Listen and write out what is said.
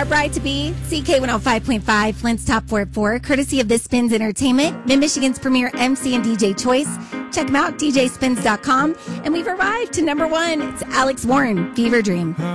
bride to be. CK 105.5, Flint's Top 44, courtesy of This Spins Entertainment, Mid-Michigan's premier MC and DJ choice. Check them out, djspins.com. And we've arrived to number one. It's Alex Warren, Fever Dream.